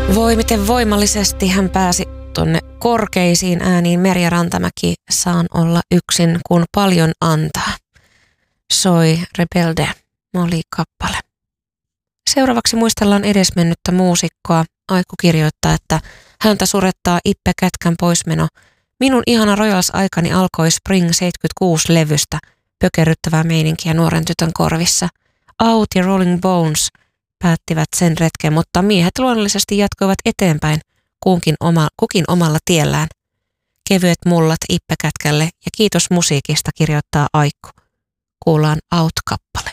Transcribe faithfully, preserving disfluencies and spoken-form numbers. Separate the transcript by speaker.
Speaker 1: Voi miten voimallisesti hän pääsi tuonne korkeisiin ääniin. Merja Rantamäki, Saan olla yksin, kun paljon antaa. Soi Rebelde, oli kappale. Seuraavaksi muistellaan edesmennyttä muusikkoa. Aiku kirjoittaa, että häntä surettaa Ippe Kätkän poismeno. Minun ihana Royals-aikani alkoi Spring seitsemänkymmentäkuusi-levystä. Pökerryttävää meininkiä nuoren tytön korvissa. Out ja Rolling Bones päättivät sen retken, mutta miehet luonnollisesti jatkoivat eteenpäin, kukin, oma, kukin omalla tiellään. Kevyet mullat Ippe Kätkälle ja kiitos musiikista, kirjoittaa Aikku. Kuullaan Out-kappale.